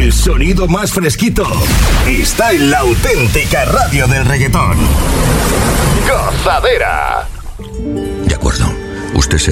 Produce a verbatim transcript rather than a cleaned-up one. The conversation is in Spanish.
El sonido más fresquito está en la auténtica radio del reggaetón. Gozadera. De acuerdo. Usted se